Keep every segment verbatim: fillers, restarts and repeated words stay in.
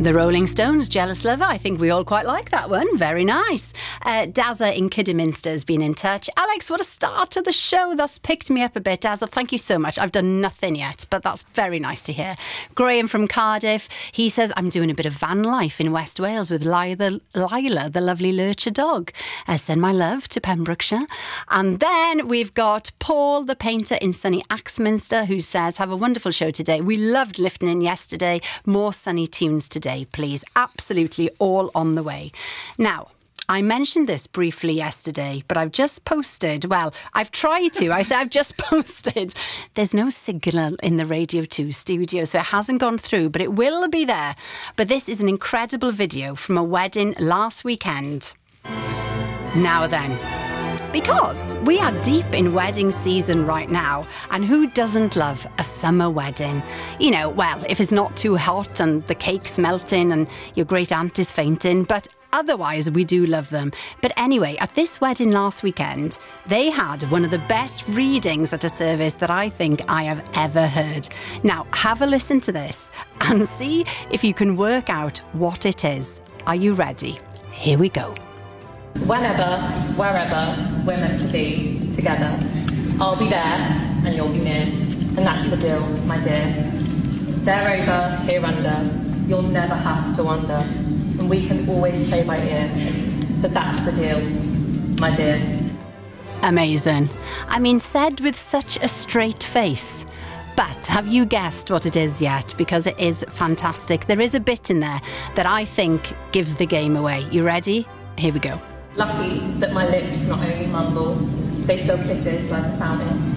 The Rolling Stones, Jealous Lover. I think we all quite like that one. Very nice. Uh, Dazza in Kidderminster has been in touch. Alex, what a start to the show. That's picked me up a bit. Dazza, thank you so much. I've done nothing yet, but that's very nice to hear. Graham from Cardiff, he says, I'm doing a bit of van life in West Wales with Lila, Lila the lovely lurcher dog. Uh, send my love to Pembrokeshire. And then we've got Paul, the painter in sunny Axminster, who says, have a wonderful show today. We loved lifting in yesterday. More sunny tunes today, please. Absolutely all on the way. Now, I mentioned this briefly yesterday, but I've just posted, well, I've tried to, I said I've just posted. There's no signal in the Radio two studio, so it hasn't gone through, but it will be there. But this is an incredible video from a wedding last weekend. Now then, because we are deep in wedding season right now, and who doesn't love a summer wedding? You know, well, if it's not too hot and the cake's melting and your great aunt is fainting, but otherwise we do love them. But anyway, at this wedding last weekend, they had one of the best readings at a service that I think I have ever heard. Now, have a listen to this and see if you can work out what it is. Are you ready? Here we go. Whenever, wherever we're meant to be together, I'll be there and you'll be near. And that's the deal, my dear. There over, here under, you'll never have to wonder. And we can always play by ear. But that's the deal, my dear. Amazing. I mean, said with such a straight face. But have you guessed what it is yet? Because it is fantastic. There is a bit in there that I think gives the game away. You ready? Here we go. Lucky that my lips not only mumble, they spill kisses like a fountain.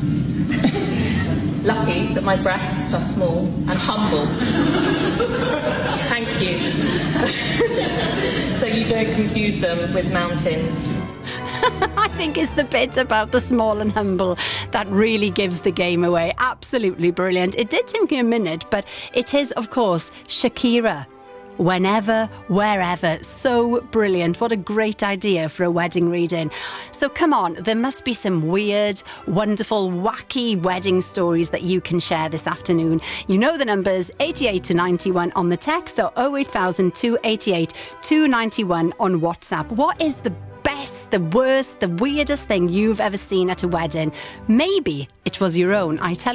Lucky that my breasts are small and humble. Thank you. So you don't confuse them with mountains. I think it's the bit about the small and humble that really gives the game away. Absolutely brilliant. It did take me a minute, but it is, of course, Shakira. Whenever, wherever. So brilliant. What a great idea for a wedding reading. So come on, there must be some weird, wonderful, wacky wedding stories that you can share this afternoon. You know the numbers, eighty-eight to ninety-one on the text or oh eight thousand, two eighty-eight, two ninety-one on WhatsApp. What is the best, the worst, the weirdest thing you've ever seen at a wedding? Maybe it was your own. I tell